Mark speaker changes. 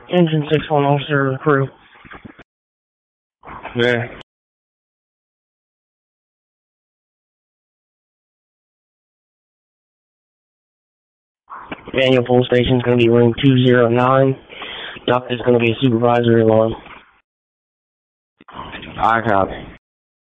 Speaker 1: Engine 6-1 officer crew.
Speaker 2: Yeah.
Speaker 1: Manual pull station is going to be room 209. Doc is going to be a supervisory alarm.
Speaker 2: I copy.